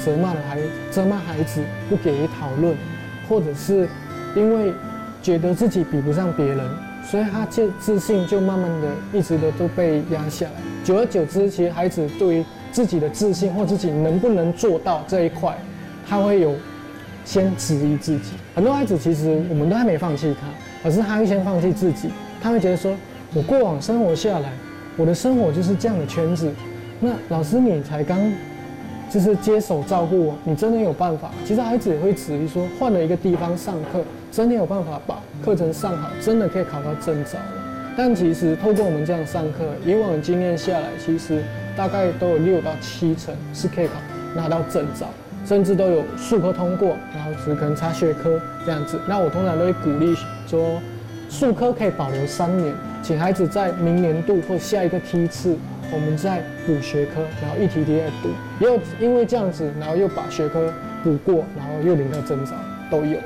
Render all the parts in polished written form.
责骂孩子，不给予讨论，或者是因为觉得自己比不上别人，所以他自信就慢慢的一直都被压下来。久而久之，其实孩子对于自己的自信或自己能不能做到这一块，他会有先质疑自己。很多孩子其实我们都还没放弃他，可是他会先放弃自己。他会觉得说，我过往生活下来，我的生活就是这样的圈子。那老师你才刚就是接手照顾我，你真的有办法？其实孩子也会质疑说，换了一个地方上课，真的有办法把课程上好，真的可以考到证照了。但其实透过我们这样上课，以往的经验下来，其实大概都有6到7成是可以拿到证照，甚至都有数科通过，然后只可能差学科这样子。那我通常都会鼓励说，数科可以保留3年，请孩子在明年度或下一个梯次，我们再补学科，然后一题题来读。也有因为这样子，然后又把学科补过，然后又领到证照，都有。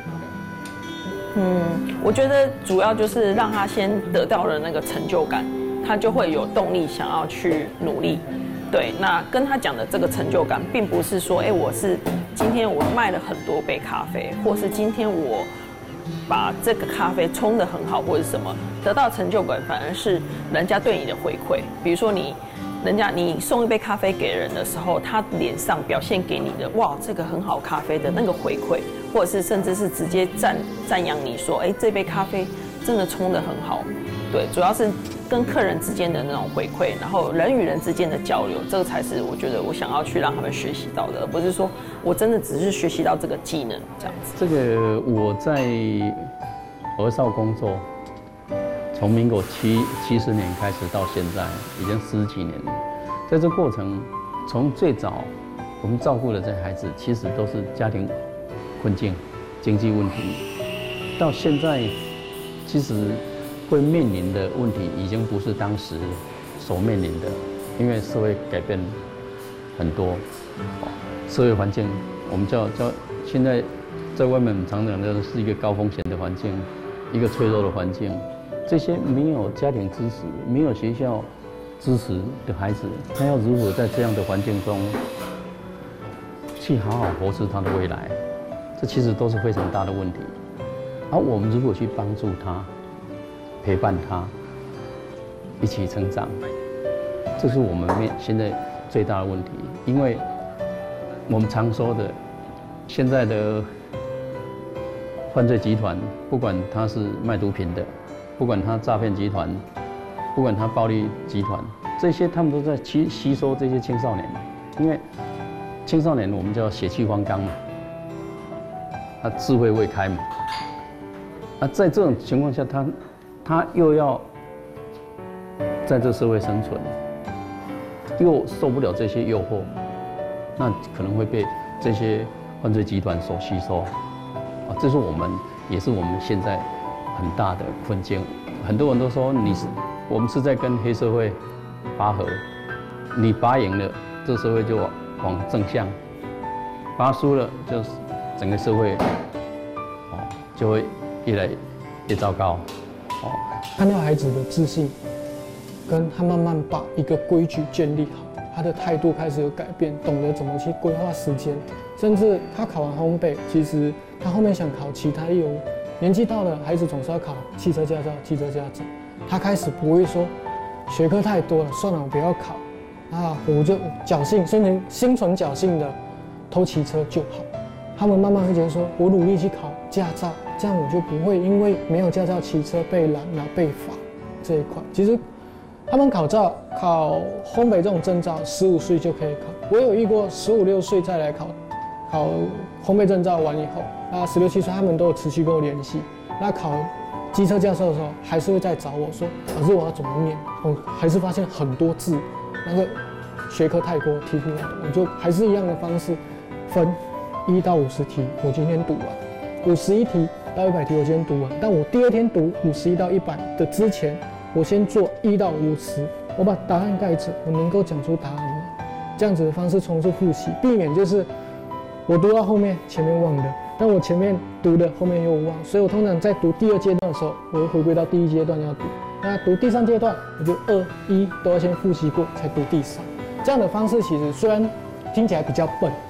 我觉得主要就是让他先得到了那个成就感，他就会有动力想要去努力。对，那跟他讲的这个成就感，并不是说，我是今天我卖了很多杯咖啡，或是今天我把这个咖啡冲得很好，或者什么，得到成就感，反而是人家对你的回馈。比如说你送一杯咖啡给人的时候，他脸上表现给你的，哇，这个很好咖啡的那个回馈，或者是甚至是直接赞扬你说，这杯咖啡真的冲得很好。对，主要是跟客人之间的那种回馈，然后人与人之间的交流，这个才是我觉得我想要去让他们学习到的，而不是说我真的只是学习到这个技能这样子。 这个我在儿少工作，从民国70年开始到现在，已经10几年了。在这过程，从最早我们照顾的这孩子，其实都是家庭困境、经济问题，到现在其实会面临的问题，已经不是当时所面临的，因为社会改变很多，社会环境我们叫现在在外面常常的是一个高风险的环境，一个脆弱的环境。这些没有家庭支持、没有学校支持的孩子，他要如何在这样的环境中去好好活出他的未来？这其实都是非常大的问题。而我们如果去帮助他、陪伴他，一起成长，这是我们现在最大的问题。因为我们常说的，现在的犯罪集团，不管他是卖毒品的，不管他诈骗集团，不管他暴力集团，这些他们都在吸收这些青少年，因为青少年我们叫血气方刚嘛，他智慧未开嘛，在这种情况下，他又要在这社会生存，又受不了这些诱惑，那可能会被这些犯罪集团所吸收，这是也是我们现在很大的困境。很多人都说我们是在跟黑社会拔河，你拔赢了，这社会就往正向；拔输了，就是整个社会就会越来越糟糕。 看到孩子的自信，跟他慢慢把一个规矩建立好，他的态度开始有改变，懂得怎么去规划时间，甚至他考完烘焙，其实他后面想考其他业务。年纪到了，孩子总是要考汽车驾照、汽车驾照。他开始不会说学科太多了，算了，我不要考我就侥幸，心存侥幸的偷骑车就好。他们慢慢会觉得说，我努力去考驾照，这样我就不会因为没有驾照骑车被拦，然后被罚这一块。其实他们考烘焙这种证照，15岁就可以考。我有遇过15、16岁再来考烘焙证照完以后，16、17岁他们都有持续跟我联系。那考机车驾照的时候，还是会再找我说，老师我要怎么念？我还是发现很多字，那个学科太多，题不完，我就还是一样的方式分1到50题，我今天读完；51题到100题，我今天读完。但我第2天读51到100的之前，我先做1到50，我把答案盖着，我能够讲出答案吗？这样子的方式重复复习，避免就是我读到后面前面忘的，但我前面读的后面又忘，所以我通常在读第2阶段的时候，我会回归到第1阶段要读。那读第3阶段，我就2、1都要先复习过，才读第3。这样的方式其实虽然听起来比较笨，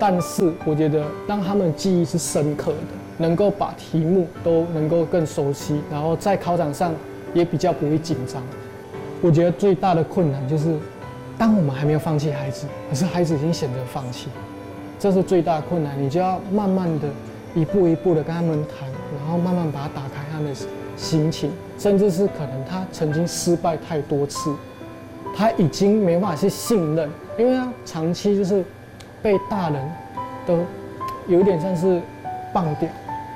但是我觉得让他们记忆是深刻的，能够把题目都能够更熟悉，然后在考场上也比较不会紧张。我觉得最大的困难就是，当我们还没有放弃孩子，可是孩子已经选择放弃，这是最大的困难。你就要慢慢的、一步一步的跟他们谈，然后慢慢把他打开他们的心情，甚至是可能他曾经失败太多次，他已经没办法去信任，因为他长期就是被大人都有一点像是棒掉，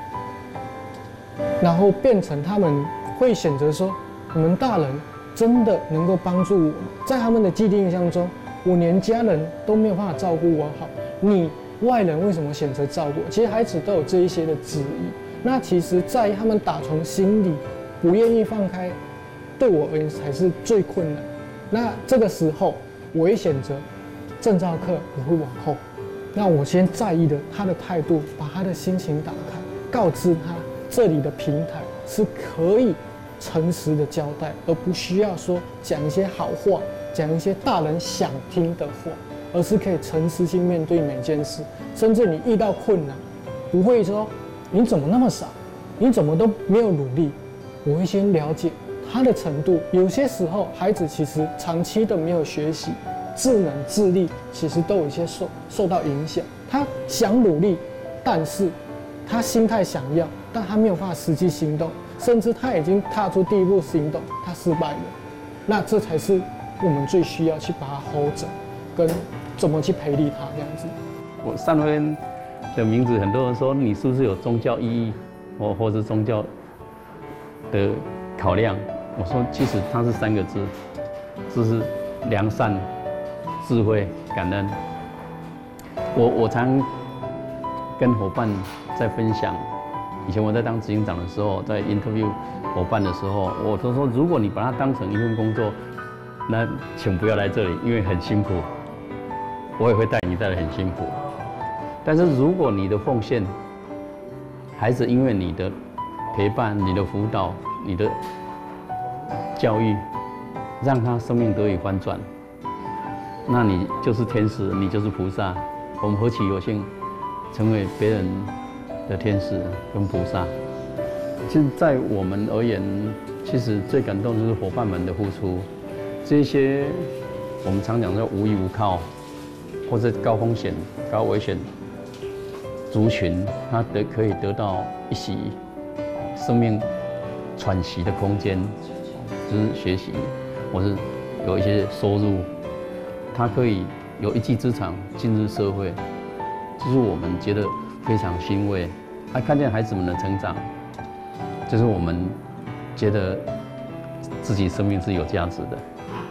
然后变成他们会选择说，你们大人真的能够帮助我，在他们的既定印象中，我连家人都没有办法照顾我好，你外人为什么选择照顾我？其实孩子都有这一些的质疑。那其实，在他们打从心里不愿意放开，对我而言才是最困难。那这个时候，我会选择证照课，我会往后。那我先在意的他的态度，把他的心情打开，告知他这里的平台是可以诚实的交代，而不需要说讲一些好话，讲一些大人想听的话，而是可以诚实性面对每件事。甚至你遇到困难，不会说你怎么那么傻，你怎么都没有努力。我会先了解他的程度。有些时候，孩子其实长期的没有学习，智能、智力其实都有一些受到影响。他想努力，但是他心态想要，但他没有办法实际行动，甚至他已经踏出第一步行动，他失败了。那这才是我们最需要去把他 hold 着，跟怎么去培力他这样子。 我善辉的名字，很多人说你是不是有宗教意义，或是宗教的考量？我说其实它是3个字，就是良善、智慧、感恩。我常跟伙伴在分享，以前我在当执行长的时候，在 interview 伙伴的时候，我都说，如果你把它当成一份工作，那请不要来这里，因为很辛苦。我也会带你带得很辛苦。但是如果你的奉献，孩子因为你的陪伴、你的辅导、你的教育，让他生命得以翻转，那你就是天使，你就是菩萨。我们何其有幸成为别人的天使跟菩萨。其实，在我们而言，其实最感动就是伙伴们的付出。这些我们常讲叫无依无靠，或者高风险、高危险族群，他可以得到一席生命喘息的空间，就是学习，或是有一些收入，他可以有一技之长进入社会，就是我们觉得非常欣慰。看见孩子们的成长，就是我们觉得自己生命是有价值的。